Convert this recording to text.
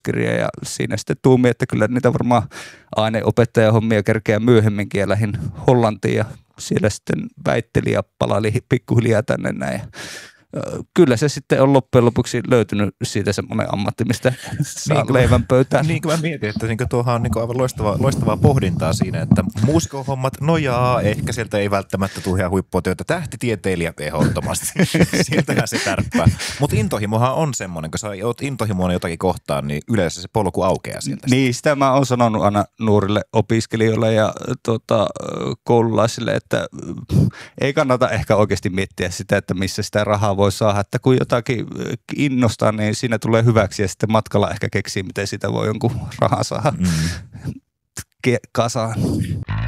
kirja ja siinä sitten tuumi, että kyllä niitä varmaan aineopettajahommia kerkeää myöhemminkin ja lähdin Hollantiin ja siellä sitten väitteli ja palaili pikkuhiljaa tänne näin. Kyllä se sitten on loppujen lopuksi löytynyt siitä semmoinen ammatti, mistä saa leivän pöytään. Niin kuin mä mietin, että tuohan on aivan loistavaa pohdintaa siinä, että muusikkohommat nojaa, ehkä sieltä ei välttämättä tule ihan huipputyötä, tähtitieteilijät ehdottomasti, sieltähän se tärppää. Mutta intohimohan on semmoinen, kun sä oot intohimoinen jotakin kohtaan, niin yleensä se polku aukeaa sieltä. Niin, sitä mä oon sanonut aina nuorille opiskelijoille ja koululaisille, että ei kannata ehkä oikeasti miettiä sitä, että missä sitä rahaa voi saada, että kun jotakin innostaa, niin siinä tulee hyväksi ja sitten matkalla ehkä keksii, miten sitä voi jonkun rahaa saada kasaan.